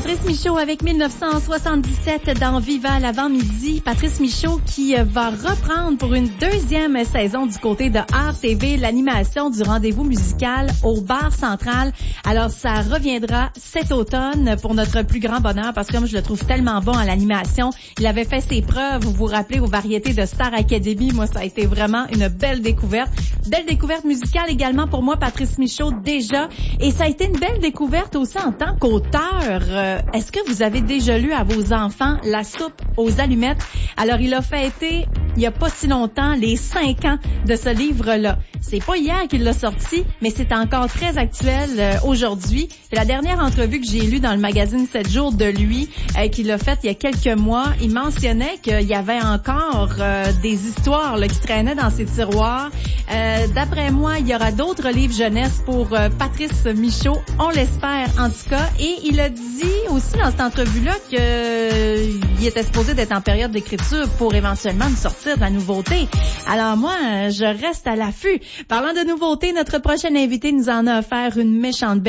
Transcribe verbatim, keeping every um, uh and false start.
Patrice Michaud avec mille neuf cent soixante-dix-sept dans Viva l'avant-midi. Patrice Michaud qui va reprendre pour une deuxième saison du côté de R T V l'animation du rendez-vous musical au Bar Central. Alors ça reviendra cet automne pour notre plus grand bonheur parce que comme je le trouve tellement bon à l'animation, il avait fait ses preuves, vous vous rappelez, aux variétés de Star Academy. Moi, ça a été vraiment une belle découverte. Belle découverte musicale également pour moi, Patrice Michaud déjà. Et ça a été une belle découverte aussi en tant qu'auteur. Euh, est-ce que vous avez déjà lu à vos enfants La soupe aux allumettes? Alors, il a fêté, il y a pas si longtemps, les cinq ans de ce livre-là. C'est pas hier qu'il l'a sorti, mais c'est encore très actuel euh, aujourd'hui. C'est la dernière entrevue que j'ai lue dans le magazine sept jours de lui, euh, qu'il a faite il y a quelques mois. Il mentionnait qu'il y avait encore euh, des histoires là, qui traînaient dans ses tiroirs. Euh, d'après moi, il y aura d'autres livres jeunesse pour euh, Patrice Michaud. On l'espère en tout cas. Et il a dit aussi dans cette entrevue-là qu'il euh, était supposé d'être en période d'écriture pour éventuellement nous sortir de la nouveauté. Alors moi, je reste à l'affût. Parlant de nouveautés, notre prochain invité nous en a offert une méchante belle.